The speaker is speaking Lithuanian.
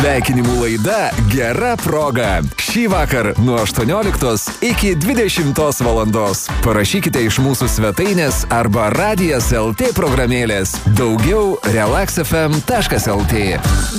Sveikinimų laida Gera proga. Šį vakar nuo 18 iki 20 valandos. Parašykite iš mūsų svetainės arba Radijas LT programėlės. Daugiau relaxfm.lt.